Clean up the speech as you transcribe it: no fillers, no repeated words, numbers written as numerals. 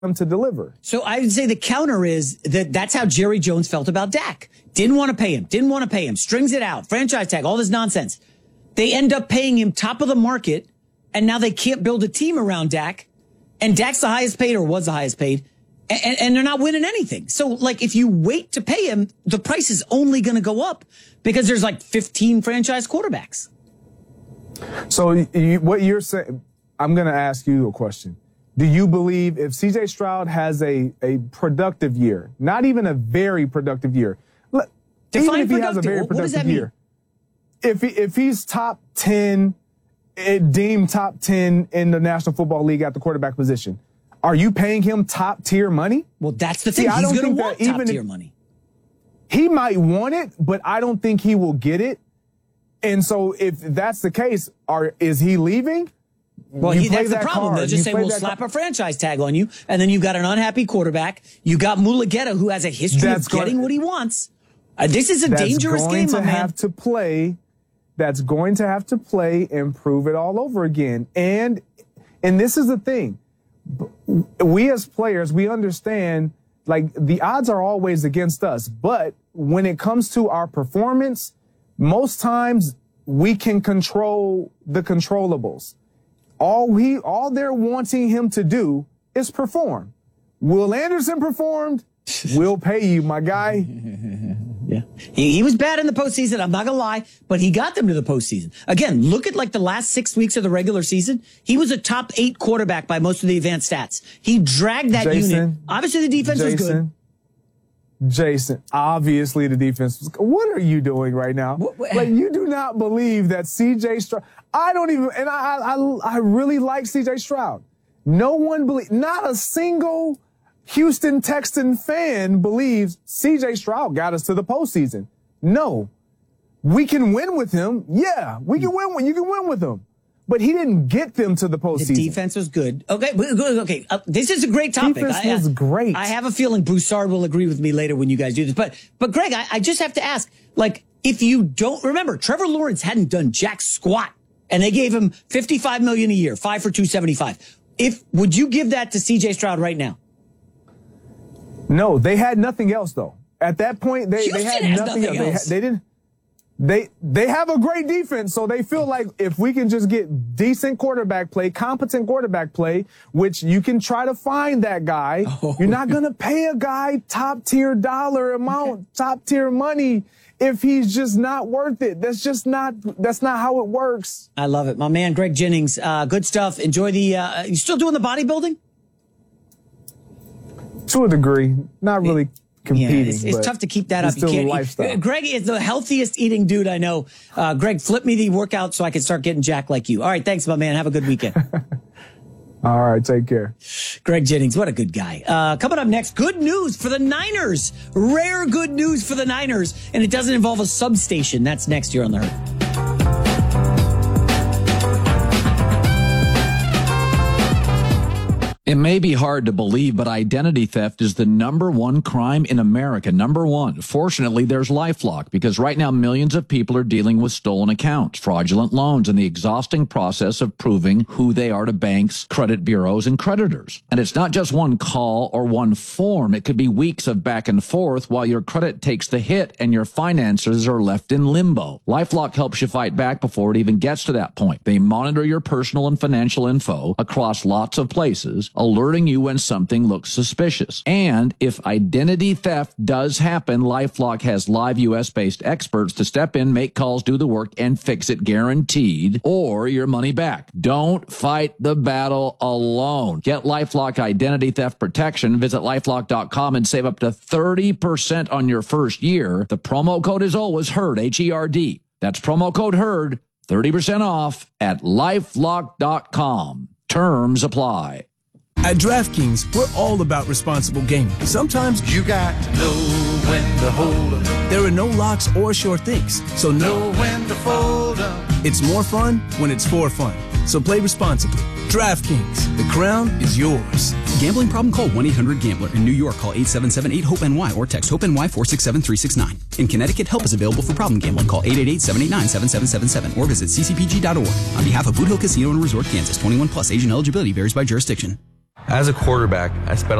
him to deliver. So I would say the counter is that's how Jerry Jones felt about Dak. Didn't want to pay him, strings it out, franchise tag, all this nonsense. They end up paying him top of the market, and now they can't build a team around Dak. And Dak's the highest paid, or was the highest paid, and they're not winning anything. So, like, if you wait to pay him, the price is only going to go up because there's like 15 franchise quarterbacks. So what you're saying, I'm going to ask you a question. Do you believe if C.J. Stroud has a productive year, not even a very productive year, even if he has a very productive year, if he's top 10, deemed top 10 in the National Football League at the quarterback position, are you paying him top tier money? Well, that's the thing. He's going to want top tier money. He might want it, but I don't think he will get it. And so if that's the case, is he leaving? Well, that's the problem. They'll just say, we'll slap a franchise tag on you, and then you've got an unhappy quarterback. You got Mulugeta, who has a history of getting what he wants. This is a dangerous game, my man. That's going to have to play and prove it all over again. And this is the thing. We as players, we understand, like, the odds are always against us. But when it comes to our performance, most times we can control the controllables. All they're wanting him to do is perform. Will Anderson performed? We'll pay you, my guy. Yeah. He was bad in the postseason, I'm not going to lie, but he got them to the postseason. Again, look at like the last 6 weeks of the regular season. He was a top 8 quarterback by most of the advanced stats. He dragged that unit. Obviously, the defense was good. Jason, obviously the defense was good. What are you doing right now? Like, you do not believe that C.J. Stroud. I don't even, and I really like C.J. Stroud. No one not a single Houston Texan fan believes C.J. Stroud got us to the postseason. No. We can win with him. Yeah, we can win. You can win with him. But he didn't get them to the postseason. The defense was good. Okay. This is a great topic. Defense was great. I have a feeling Broussard will agree with me later when you guys do this. But Greg, I just have to ask, like, if you don't remember, Trevor Lawrence hadn't done jack squat, and they gave him $55 million a year, 5 for $275. Would you give that to C.J. Stroud right now? No, they had nothing else though. At that point, they had nothing else. They didn't. They have a great defense, so they feel like if we can just get decent quarterback play, competent quarterback play, which you can try to find that guy. You're not going to pay a guy top tier dollar amount, top tier money if he's just not worth it. That's not how it works. I love it. My man, Greg Jennings. Good stuff. Enjoy you still doing the bodybuilding? To a degree. Not really competing. Yeah, it's tough to keep that up. You can't. Lifestyle. Greg is the healthiest eating dude I know. Greg, flip me the workout so I can start getting jacked like you. All right, thanks, my man. Have a good weekend. All right, take care. Greg Jennings, what a good guy. Coming up next, good news for the Niners. Rare good news for the Niners, and it doesn't involve a substation. That's next year on The Herd. It may be hard to believe, but identity theft is the #1 crime in America. #1. Fortunately, there's LifeLock, because right now millions of people are dealing with stolen accounts, fraudulent loans, and the exhausting process of proving who they are to banks, credit bureaus, and creditors. And it's not just one call or one form. It could be weeks of back and forth while your credit takes the hit and your finances are left in limbo. LifeLock helps you fight back before it even gets to that point. They monitor your personal and financial info across lots of places, alerting you when something looks suspicious. And if identity theft does happen, LifeLock has live U.S.-based experts to step in, make calls, do the work, and fix it guaranteed, or your money back. Don't fight the battle alone. Get LifeLock identity theft protection. Visit LifeLock.com and save up to 30% on your first year. The promo code is always HERD, H-E-R-D. That's promo code HERD, 30% off at LifeLock.com. Terms apply. At DraftKings, we're all about responsible gaming. Sometimes you got to know when to hold up. There are no locks or sure things, so know when to fold up. It's more fun when it's for fun. So play responsibly. DraftKings, the crown is yours. Gambling problem? Call 1-800-GAMBLER. In New York, call 877-8-HOPE-NY or text HOPE-NY 467-369. In Connecticut, help is available for problem gambling. Call 888-789-7777 or visit ccpg.org. On behalf of Boot Hill Casino and Resort, Kansas, 21 plus, age and eligibility varies by jurisdiction. As a quarterback, I spent